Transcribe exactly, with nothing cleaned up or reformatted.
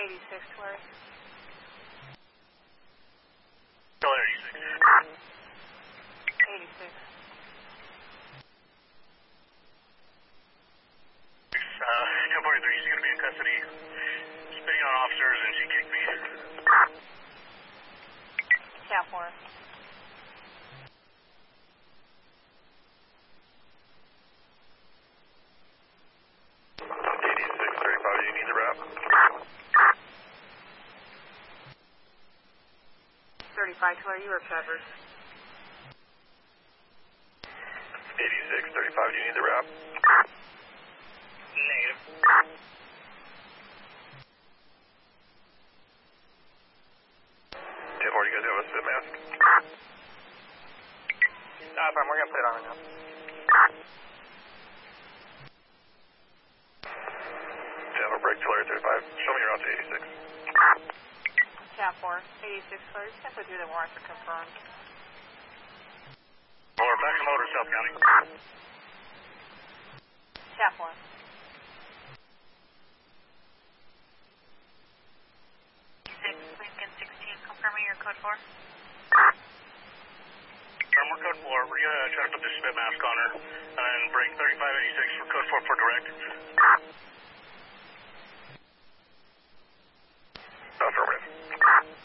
eighty-six, Larry. Still eighty-six. eighty-six. Uh, ten forty-three, she's going to be in custody. Spitting on officers and she kicked me. ten four. eighty-six thirty-five, you need the wrap? thirty-five, Larry, you were covered. eighty-six thirty-five, do you need the wrap? Negative. ten four, you guys have a spit mask? Uh, fine, we're going to put it on right now. ten four, break to Larry thirty-five. Show me your route to eighty-six. ten four. eighty-six, Larry. Simply do the warrants are confirmed. Or back to motor, South County. ten four. six, Lincoln sixteen, confirming your code four. We're code four. We're going to try to put this spit mask on her and then bring thirty-five eighty-six for code four for direct.